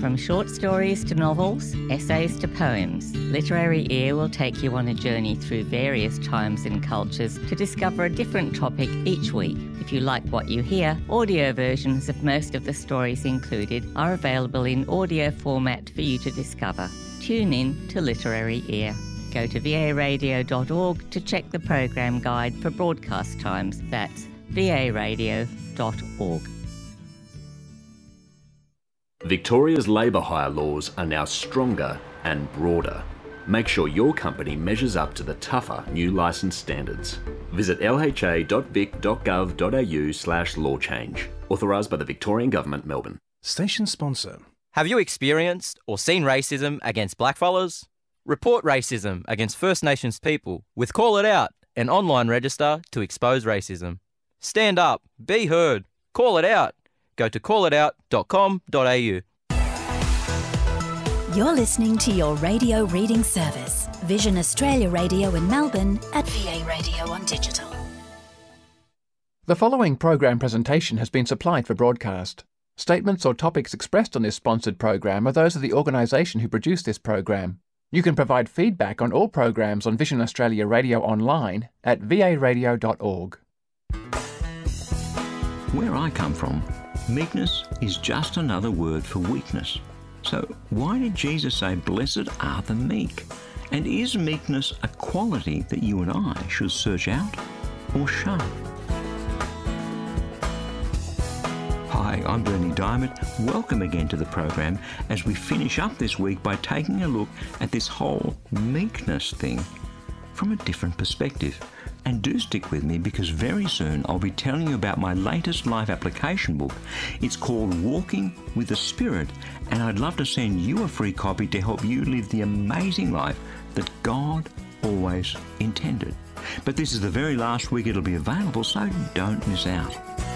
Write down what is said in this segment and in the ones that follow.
From short stories to novels, essays to poems, Literary Ear will take you on a journey through various times and cultures to discover a different topic each week. If you like what you hear, audio versions of most of the stories included are available in audio format for you to discover. Tune in to Literary Ear. Go to varadio.org to check the program guide for broadcast times. That's varadio.org. Victoria's labour hire laws are now stronger and broader. Make sure your company measures up to the tougher new licence standards. Visit lha.vic.gov.au/law change. Authorised by the Victorian Government, Melbourne. Station sponsor. Have you experienced or seen racism against blackfellas? Report racism against First Nations people with Call It Out, an online register to expose racism. Stand up, be heard, call it out. Go to callitout.com.au. You're listening to your radio reading service, Vision Australia Radio in Melbourne at VA Radio on Digital. The following program presentation has been supplied for broadcast. Statements or topics expressed on this sponsored program are those of the organisation who produced this program. You can provide feedback on all programs on Vision Australia Radio online at varadio.org. Where I come from, meekness is just another word for weakness. So why did Jesus say, "Blessed are the meek"? And is meekness a quality that you and I should search out or shun? Hi, I'm Bernie Diamond. Welcome again to the program as we finish up this week by taking a look at this whole meekness thing from a different perspective. And do stick with me because very soon I'll be telling you about my latest life application book. It's called Walking with the Spirit, and I'd love to send you a free copy to help you live the amazing life that God always intended. But this is the very last week it'll be available, so don't miss out.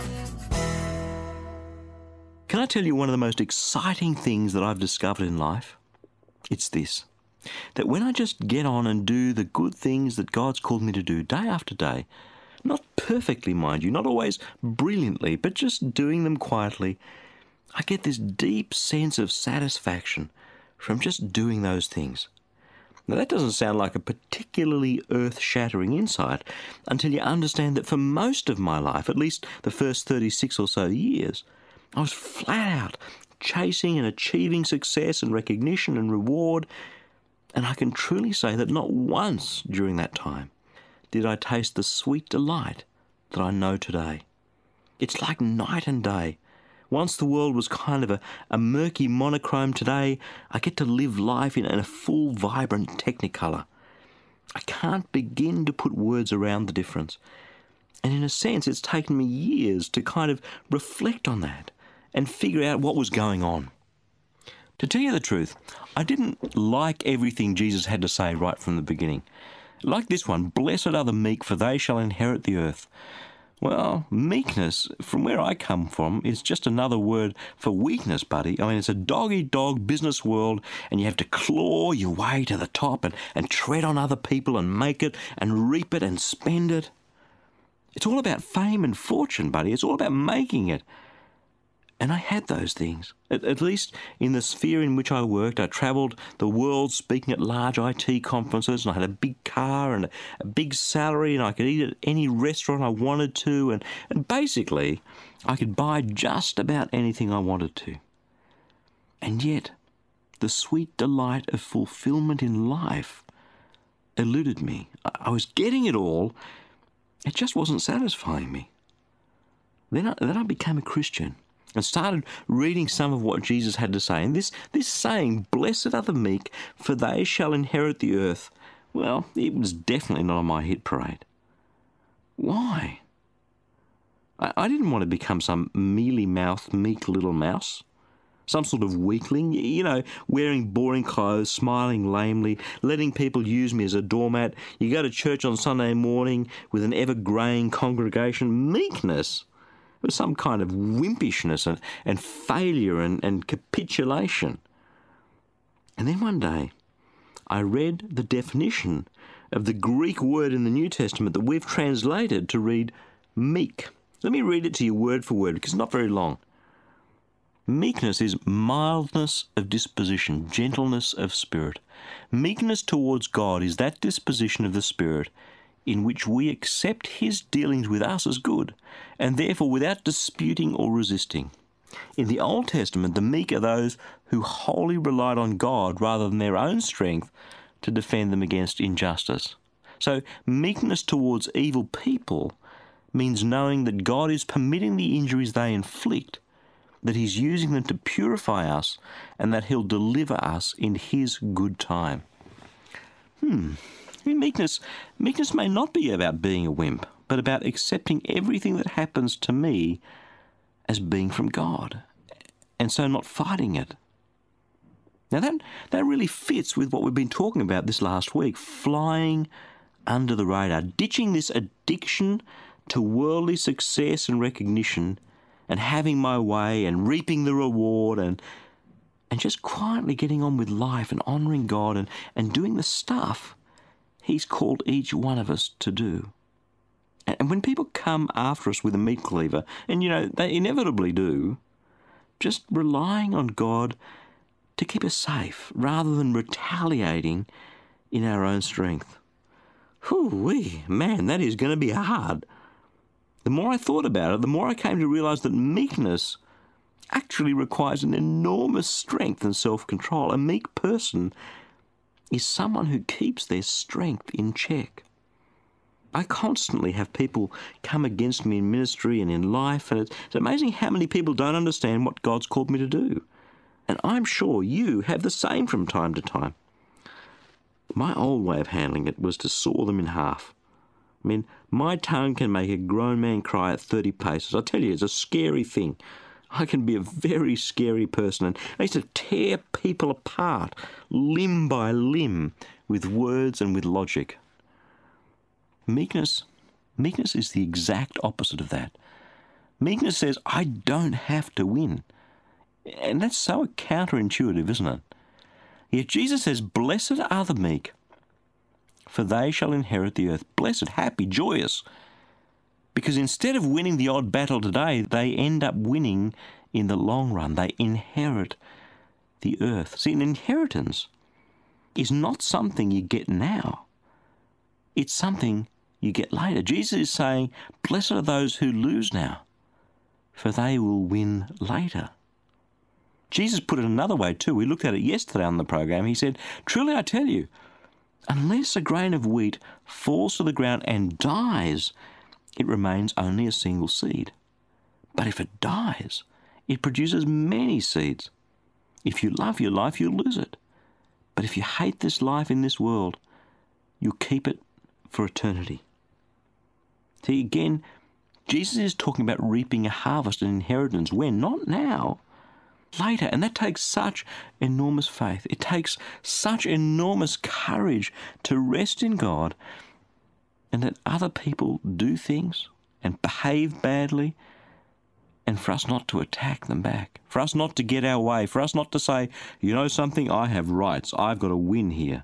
Can I tell you one of the most exciting things that I've discovered in life? It's this. That when I just get on and do the good things that God's called me to do day after day, not perfectly, mind you, not always brilliantly, but just doing them quietly, I get this deep sense of satisfaction from just doing those things. Now that doesn't sound like a particularly earth-shattering insight until you understand that for most of my life, at least the first 36 or so years, I was flat out chasing and achieving success and recognition and reward. And I can truly say that not once during that time did I taste the sweet delight that I know today. It's like night and day. Once the world was kind of a murky monochrome, today I get to live life in a full, vibrant technicolor. I can't begin to put words around the difference. And in a sense, it's taken me years to kind of reflect on that and figure out what was going on. To tell you the truth, I didn't like everything Jesus had to say right from the beginning. Like this one, "Blessed are the meek, for they shall inherit the earth." Well, meekness, from where I come from, is just another word for weakness, buddy. I mean, it's a dog-eat-dog business world, and you have to claw your way to the top and tread on other people and make it and reap it and spend it. It's all about fame and fortune, buddy. It's all about making it. And I had those things. At least in the sphere in which I worked, I travelled the world speaking at large IT conferences, and I had a big car and a big salary, and I could eat at any restaurant I wanted to, and basically I could buy just about anything I wanted to. And yet, the sweet delight of fulfilment in life eluded me. I was getting it all. It just wasn't satisfying me. Then I became a Christian and started reading some of what Jesus had to say. And this saying, "Blessed are the meek, for they shall inherit the earth," well, it was definitely not on my hit parade. Why? I didn't want to become some mealy-mouthed, meek little mouse. Some sort of weakling, wearing boring clothes, smiling lamely, letting people use me as a doormat. You go to church on Sunday morning with an ever-greying congregation. Meekness was some kind of wimpishness and failure and capitulation. And then one day, I read the definition of the Greek word in the New Testament that we've translated to read meek. Let me read it to you word for word, because it's not very long. Meekness is mildness of disposition, gentleness of spirit. Meekness towards God is that disposition of the Spirit in which we accept His dealings with us as good, and therefore without disputing or resisting. In the Old Testament, the meek are those who wholly relied on God rather than their own strength to defend them against injustice. So meekness towards evil people means knowing that God is permitting the injuries they inflict, that He's using them to purify us, and that He'll deliver us in His good time. Meekness may not be about being a wimp, but about accepting everything that happens to me as being from God, and so not fighting it. Now that really fits with what we've been talking about this last week, flying under the radar, ditching this addiction to worldly success and recognition, and having my way and reaping the reward, and just quietly getting on with life and honouring God and doing the stuff He's called each one of us to do. And when people come after us with a meat cleaver, and they inevitably do, just relying on God to keep us safe rather than retaliating in our own strength. Whew-wee, man, that is going to be hard. The more I thought about it, the more I came to realise that meekness actually requires an enormous strength and self-control. A meek person is someone who keeps their strength in check. I constantly have people come against me in ministry and in life, and it's amazing how many people don't understand what God's called me to do. And I'm sure you have the same from time to time. My old way of handling it was to saw them in half. I mean, my tongue can make a grown man cry at 30 paces. I tell you, it's a scary thing. I can be a very scary person, and I used to tear people apart, limb by limb, with words and with logic. Meekness is the exact opposite of that. Meekness says, I don't have to win. And that's so counterintuitive, isn't it? Yet Jesus says, blessed are the meek, for they shall inherit the earth. Blessed, happy, joyous. Because instead of winning the odd battle today, they end up winning in the long run. They inherit the earth. See, an inheritance is not something you get now. It's something you get later. Jesus is saying, blessed are those who lose now, for they will win later. Jesus put it another way too. We looked at it yesterday on the program. He said, truly I tell you, unless a grain of wheat falls to the ground and dies, it remains only a single seed. But if it dies, it produces many seeds. If you love your life, you'll lose it. But if you hate this life in this world, you'll keep it for eternity. See, again, Jesus is talking about reaping a harvest and inheritance. When? Not now. Later. And that takes such enormous faith. It takes such enormous courage to rest in God and let other people do things and behave badly, and for us not to attack them back, for us not to get our way, for us not to say, you know something, I have rights, I've got to win here.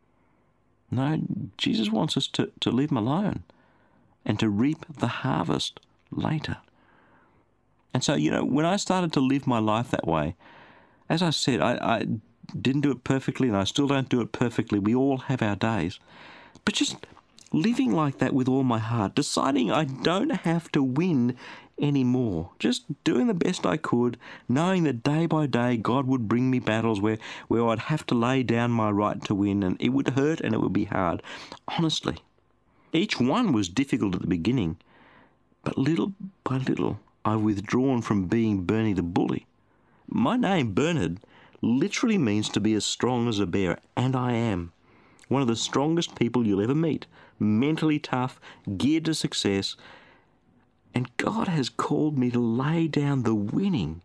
No, Jesus wants us to leave them alone and to reap the harvest later. And so, when I started to live my life that way, as I said, I didn't do it perfectly, and I still don't do it perfectly. We all have our days. But just living like that with all my heart, deciding I don't have to win anymore, just doing the best I could, knowing that day by day God would bring me battles where I'd have to lay down my right to win, and it would hurt and it would be hard. Honestly, each one was difficult at the beginning, but little by little I've withdrawn from being Bernie the bully. My name, Bernard, literally means to be as strong as a bear, and I am. One of the strongest people you'll ever meet, mentally tough, geared to success, and God has called me to lay down the winning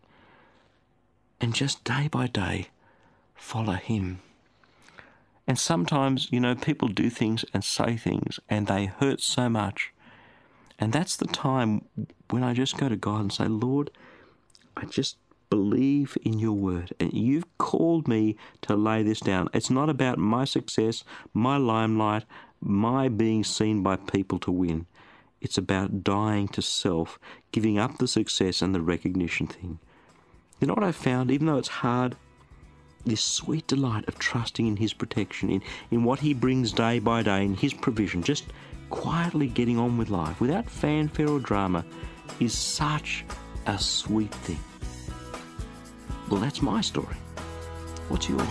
and just day by day follow Him. And sometimes, people do things and say things and they hurt so much. And that's the time when I just go to God and say, Lord, I just believe in your word, and you've called me to lay this down. It's not about my success, my limelight, my being seen by people to win. It's about dying to self, giving up the success and the recognition thing. You know what I've found? Even though it's hard, this sweet delight of trusting in His protection, in what He brings day by day, in His provision, just quietly getting on with life without fanfare or drama, is such a sweet thing. Well, that's my story. What's yours?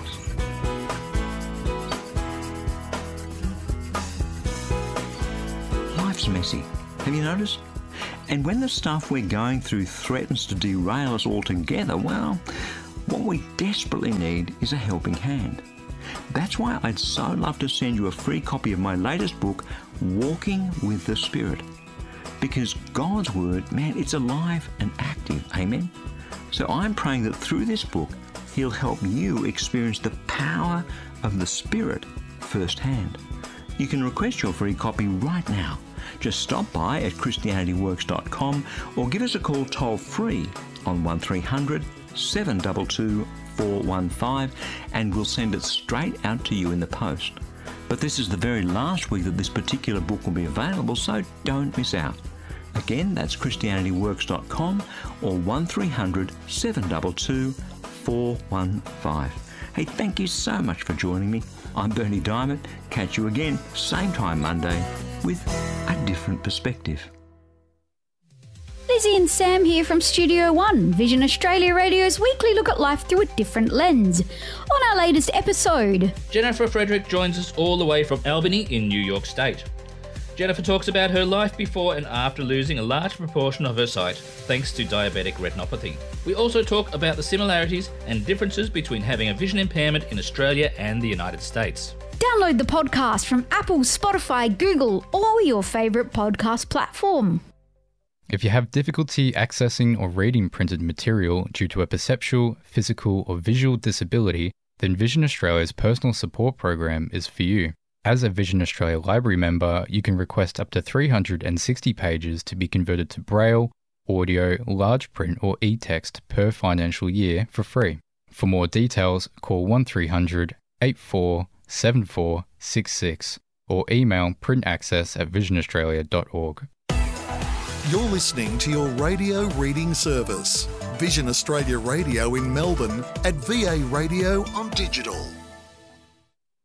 Life's messy. Have you noticed? And when the stuff we're going through threatens to derail us altogether, well, what we desperately need is a helping hand. That's why I'd so love to send you a free copy of my latest book, Walking with the Spirit. Because God's Word, man, it's alive and active. Amen? So I'm praying that through this book, He'll help you experience the power of the Spirit firsthand. You can request your free copy right now. Just stop by at ChristianityWorks.com or give us a call toll-free on 1300 722 415 and we'll send it straight out to you in the post. But this is the very last week that this particular book will be available, so don't miss out. Again, that's ChristianityWorks.com or 1300 722 415. Hey, thank you so much for joining me. I'm Bernie Diamond. Catch you again, same time Monday, with a different perspective. Lizzie and Sam here from Studio One, Vision Australia Radio's weekly look at life through a different lens. On our latest episode, Jennifer Frederick joins us all the way from Albany in New York State. Jennifer talks about her life before and after losing a large proportion of her sight thanks to diabetic retinopathy. We also talk about the similarities and differences between having a vision impairment in Australia and the United States. download the podcast from Apple, Spotify, Google, or your favourite podcast platform. If you have difficulty accessing or reading printed material due to a perceptual, physical, or visual disability, then Vision Australia's personal support program is for you. As a Vision Australia Library member, you can request up to 360 pages to be converted to Braille, audio, large print, or e-text per financial year for free. For more details, call 1300 847466 or email printaccess@visionaustralia.org. You're listening to your radio reading service, Vision Australia Radio in Melbourne at VA Radio on Digital.